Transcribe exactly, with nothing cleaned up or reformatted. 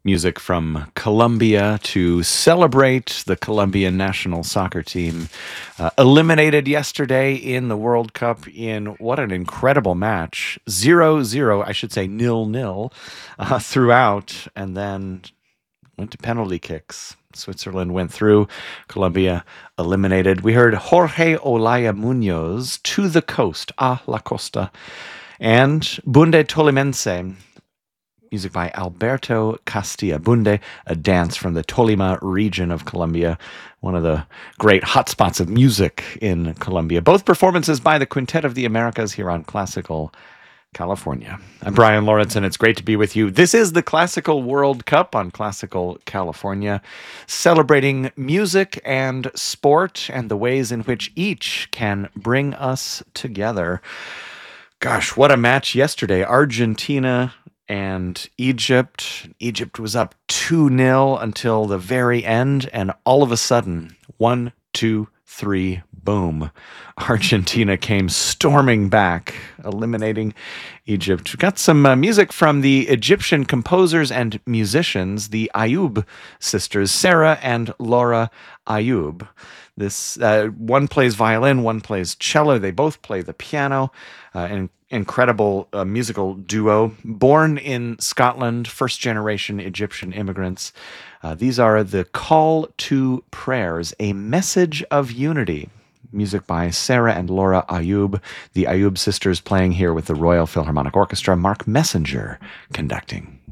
Music from Colombia to celebrate the Colombian national soccer team, uh, eliminated yesterday in the World Cup in what an incredible match. zero zero, I should say nil nil, uh, throughout, and then went to penalty kicks. Switzerland went through, Colombia eliminated. We heard Jorge Olaya Munoz, To the Coast, A La Costa, and Bunde Tolimense, music by Alberto Castilla. Bunde, a dance from the Tolima region of Colombia, one of the great hotspots of music in Colombia. Both performances by the Quintet of the Americas here on Classical California. I'm Brian Lawrence, and it's great to be with you. This is the Classical World Cup on Classical California, celebrating music and sport and the ways in which each can bring us together. Gosh, what a match yesterday. Argentina and Egypt. Egypt was up two nil until the very end, and all of a sudden, one, two, three, boom. Argentina came storming back, eliminating Egypt. We got some uh, music from the Egyptian composers and musicians, the Ayoub sisters, Sarah and Laura Ayoub. This uh, one plays violin, one plays cello. They both play the piano. Uh, an incredible uh, musical duo. Born in Scotland, first-generation Egyptian immigrants. Uh, these are the Call to Prayers, a message of unity. Music by Sarah and Laura Ayoub. The Ayoub sisters playing here with the Royal Philharmonic Orchestra. Mark Messenger conducting.